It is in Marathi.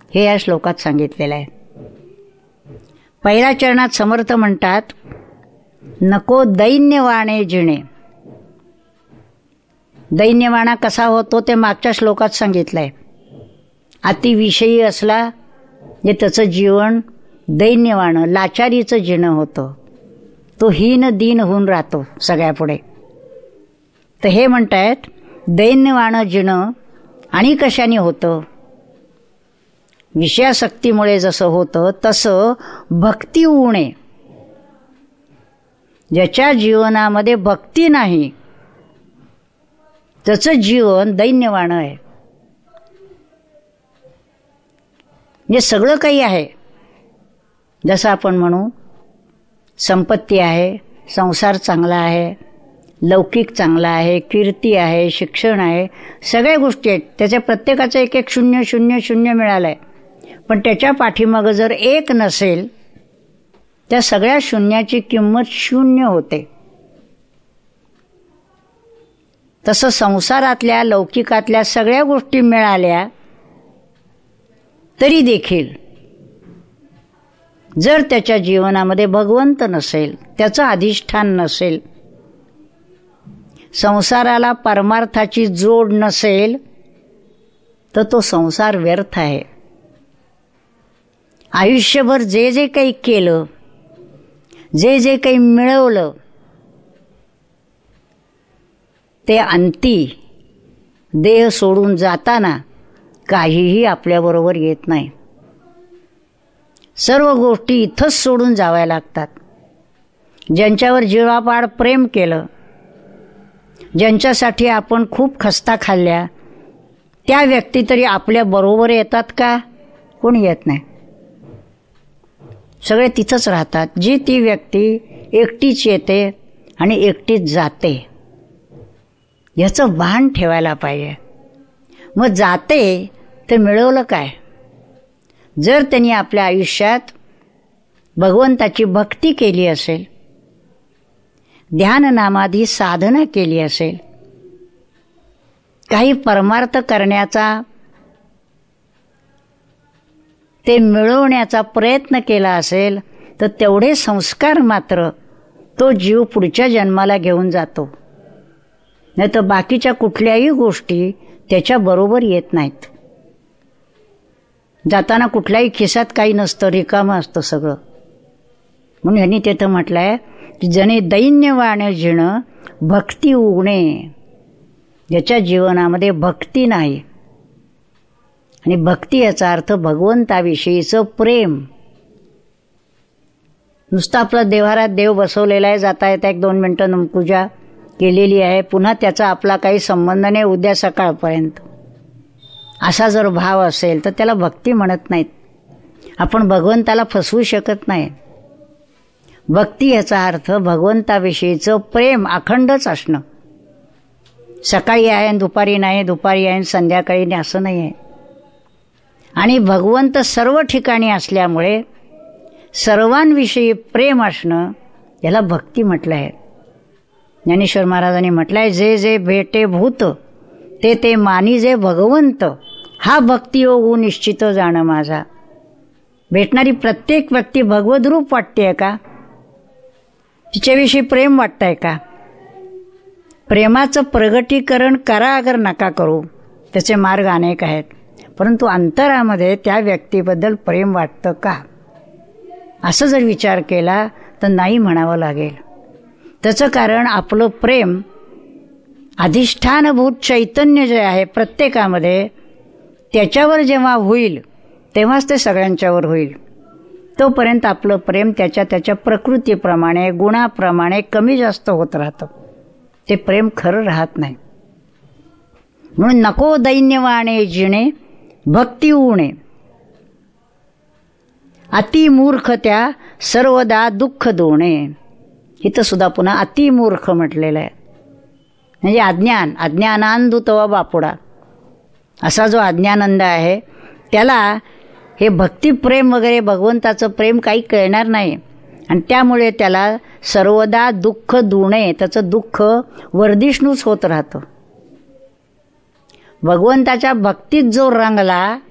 हे या श्लोकात सांगितलेलं आहे. पहिल्या चरणात समर्थ म्हणतात, नको दैन्यवाणे जिणे. दैन्यवाणा कसा होतो ते मागच्या श्लोकात सांगितलंय. अतिविषयी असला जे त्याचं जीवन दैन्यवाणं लाचारीचं जिणं होतं, तो हीन दीन होऊन राहतो सगळ्यापुढे. तर हे म्हणतायत दैन्यवाणं जिणं आणि कशाने होतं? विषयासक्तीमुळे जसं होतं तसं भक्ती उणे. ज्याच्या जीवनामध्ये भक्ती नाही त्याचं जीवन दैन्यवाणं आहे. म्हणजे सगळं काही आहे, जसं आपण म्हणू संपत्ती आहे, संसार चांगला आहे, लौकिक चांगला आहे, कीर्ती आहे, शिक्षण आहे, सगळ्या गोष्टी आहेत. त्याच्या प्रत्येकाचं एक एक शून्य शून्य शून्य मिळालं आहे. पण त्याच्या पाठीमागं जर एक नसेल त्या सगळ्या शून्याची किंमत शून्य होते. तसं संसारातल्या लौकिकातल्या सगळ्या गोष्टी मिळाल्या तरी देखील जर त्याच्या जीवनामध्ये भगवंत नसेल, त्याचं अधिष्ठान नसेल, संसाराला परमार्थाची जोड नसेल तर तो संसार व्यर्थ आहे. आयुष्यभर जे जे काही केलं, जे जे काही मिळवलं, ते अंती देह सोडून जाताना काहीही आपल्याबरोबर येत नाही. सर्व गोष्टी इथंच सोडून जाव्या लागतात. ज्यांच्यावर जीवापाड प्रेम केलं, ज्यांच्यासाठी आपण खूप खस्ता खाल्ल्या, त्या व्यक्ती तरी आपल्या बरोबर येतात का? कोणी येत नाही. सगळे तिथंच राहतात. जी ती व्यक्ती एकटीच येते आणि एकटीच जाते, याचं भान ठेवायला पाहिजे. मग जाते तर मिळवलं काय? जर त्यांनी आपल्या आयुष्यात भगवंताची भक्ती केली असेल, ध्याननामाधी साधना केली असेल, काही परमार्थ करण्याचा, ते मिळवण्याचा प्रयत्न केला असेल तर तेवढे संस्कार मात्र तो जीव पुढच्या जन्माला घेऊन जातो. नाही तर बाकीच्या कुठल्याही गोष्टी त्याच्याबरोबर येत नाहीत. जाताना कुठल्याही खिशात काही नसतं, रिकामं असतं सगळं. म्हणून ह्यांनी तिथं म्हटलं आहे की जने दैन्यवाणे जिणं भक्ती उगणे. ज्याच्या जीवनामध्ये भक्ती नाही, आणि भक्ती याचा अर्थ भगवंताविषयीचं प्रेम. नुसतं आपलं देवारात देव बसवलेला आहे, जाता येता 1-2 मिनटं नमपूजा केलेली आहे, पुन्हा त्याचा आपला काही संबंध नाही उद्या सकाळपर्यंत, असा जर भाव असेल तर त्याला भक्ती म्हणत नाहीत. आपण भगवंताला फसवू शकत नाही. भक्ती याचा अर्थ भगवंताविषयीचं प्रेम अखंडच असणं. सकाळी आहे आणि दुपारी नाही, दुपारी आहे आणि संध्याकाळी नाही, असं नाही आहे. आणि भगवंत सर्व ठिकाणी असल्यामुळे सर्वांविषयी प्रेम असणं याला भक्ती म्हटलं आहे. ज्ञानेश्वर महाराजांनी म्हटलं आहे, जे जे भेटे भूत ते ते मानी जे भगवंत, हा भक्ती योग निश्चित जाणं माझा. भेटणारी प्रत्येक व्यक्ती भगवद रूप वाटतेय का? तिच्याविषयी प्रेम वाटतंय का? प्रेमाचं प्रगटीकरण करा अगर नका करू, त्याचे मार्ग अनेक आहेत, परंतु अंतरामध्ये त्या व्यक्तीबद्दल प्रेम वाटतं का? असं जर विचार केला तर नाही म्हणावं लागेल. त्याचं कारण आपलं प्रेम अधिष्ठानभूत चैतन्य जे आहे प्रत्येकामध्ये, त्याच्यावर जेव्हा होईल तेव्हाच ते सगळ्यांच्यावर होईल. तोपर्यंत आपलं प्रेम त्याच्या प्रकृतीप्रमाणे, गुणाप्रमाणे कमी जास्त होत राहतं. ते प्रेम खरं राहत नाही. म्हणून नको दैन्यवाणे जिणे भक्ती उणे. अतिमूर्ख त्या सर्वदा दुःख दोणे. इथं सुद्धा पुन्हा अतिमूर्ख म्हटलेलं आहे. म्हणजे अज्ञानांधुतवा बापुडा, असा जो अज्ञानंद आहे त्याला हे भक्तिप्रेम वगैरे भगवंताचं प्रेम काही कळणार नाही, आणि त्यामुळे त्याला सर्वदा दुःख दुणे, त्याचं दुःख वर्धिष्णूच होत राहतं. भगवंताच्या भक्तीत जो रंगला